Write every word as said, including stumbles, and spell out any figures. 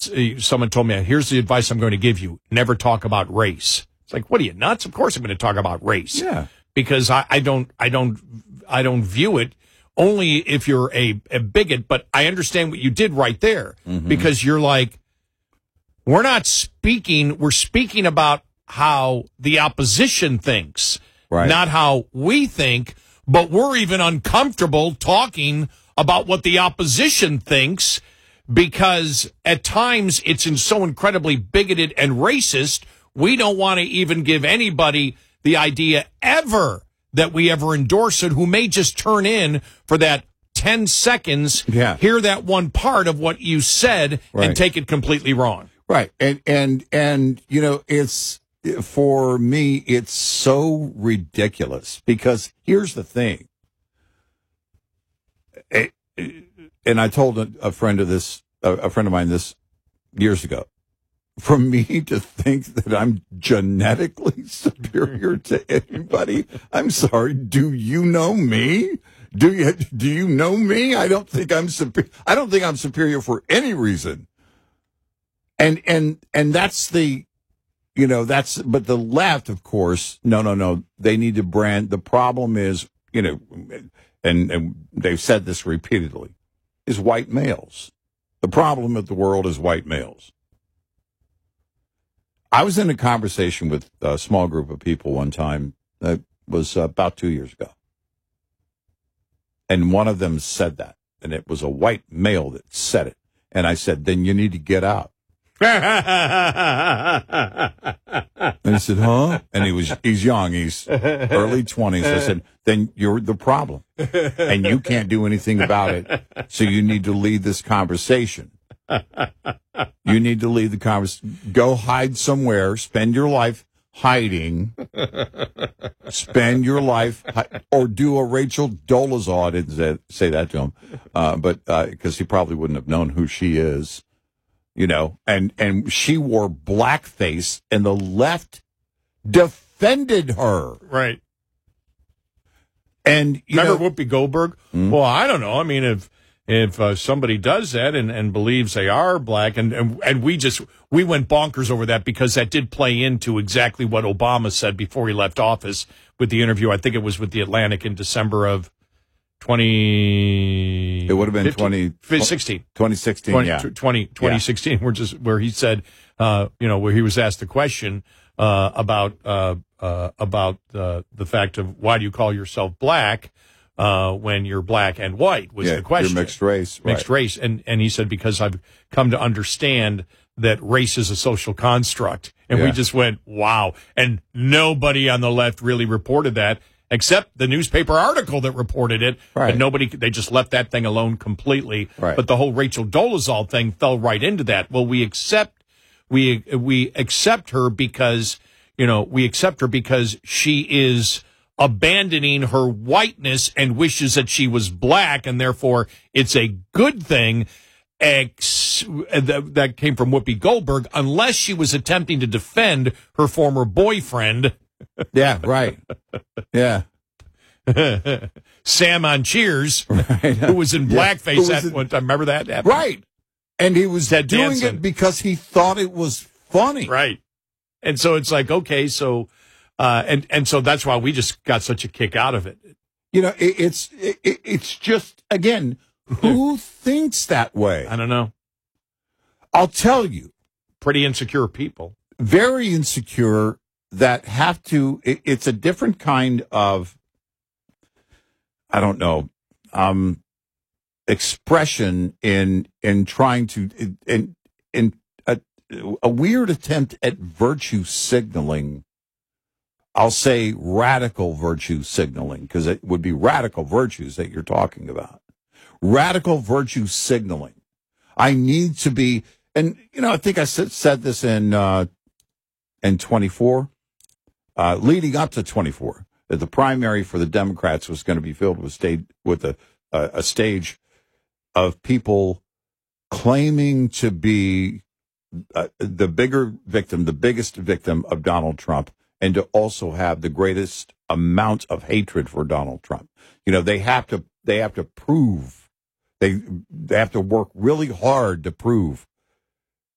someone told me, here's the advice I'm going to give you. Never talk about race. It's like, what are you, nuts? Of course I'm going to talk about race. Yeah. Because I, I don't, I don't, I don't view it only if you're a, a bigot, but I understand what you did right there. Mm-hmm. Because you're like, we're not speaking, we're speaking about how the opposition thinks, right. Not how we think, but we're even uncomfortable talking about what the opposition thinks because at times it's in so incredibly bigoted and racist, we don't want to even give anybody the idea ever that we ever endorse it who may just turn in for that ten seconds, yeah. hear that one part of what you said, right. and take it completely wrong. Right. And, and, and, you know, it's, for me, it's so ridiculous because here's the thing. It, and I told a, a friend of this, a, a friend of mine this years ago, for me to think that I'm genetically superior to anybody, I'm sorry, do you know me? Do you, do you know me? I don't think I'm superior. I don't think I'm superior for any reason. And, and, and that's the, you know, that's, but the left, of course, no, no, no, they need to brand. The problem is, you know, and, and they've said this repeatedly, is white males. The problem of the world is white males. I was in a conversation with a small group of people one time, that was about two years ago. And one of them said that, and it was a white male that said it. And I said, then you need to get out. And he said, huh? And he was, he's young. He's early twenties. I said, then you're the problem and you can't do anything about it. So you need to lead this conversation. You need to lead the conversation. Go hide somewhere. Spend your life hiding. Spend your life, or do a Rachel Dolezal. I didn't say that to him, uh, but because uh, he probably wouldn't have known who she is. You know, and, and she wore blackface, and the left defended her. Right. And you remember know, Whoopi Goldberg? Mm-hmm. Well, I don't know. I mean, if if uh, somebody does that and, and believes they are black, and, and and we just we went bonkers over that because that did play into exactly what Obama said before he left office with the interview. I think it was with the Atlantic in December of twenty. It would have been fifteen, twenty sixteen. twenty sixteen, twenty, yeah. twenty, twenty sixteen, yeah. Where just where he said, uh, you know, where he was asked the question uh, about uh, uh, about uh, the fact of why do you call yourself black uh, when you're black and white was yeah, the question. You're mixed race, mixed right. race, and and he said because I've come to understand that race is a social construct, and yeah. we just went wow, and nobody on the left really reported that. Except the newspaper article that reported it, right. but nobody, they just left that thing alone completely. Right. But the whole Rachel Dolezal thing fell right into that. Well, we accept, we, we accept her because, you know, we accept her because she is abandoning her whiteness and wishes that she was black, and therefore it's a good thing. Ex, that, that came from Whoopi Goldberg, unless she was attempting to defend her former boyfriend. Yeah, right. Yeah. Sam on Cheers, right. who was in yeah. blackface was at in, one time. Remember that? Happened? Right. And he was Ted doing Danson. it because he thought it was funny. Right. And so it's like, okay, so, uh, and, and so that's why we just got such a kick out of it. You know, it, it's, it, it's just, again, who thinks that way? I don't know. I'll tell you. Pretty insecure people. Very insecure. That have to, it, it's a different kind of, I don't know, um, expression in, in trying to, in, in a, a weird attempt at virtue signaling. I'll say radical virtue signaling, because it would be radical virtues that you're talking about. Radical virtue signaling. I need to be, and, you know, I think I said, said this in, uh, in twenty-four. Uh, leading up to twenty-four, that the primary for the Democrats was going to be filled with stage with a, a, a stage of people claiming to be uh, the bigger victim, the biggest victim of Donald Trump, and to also have the greatest amount of hatred for Donald Trump. You know, they have to they have to prove they they have to work really hard to prove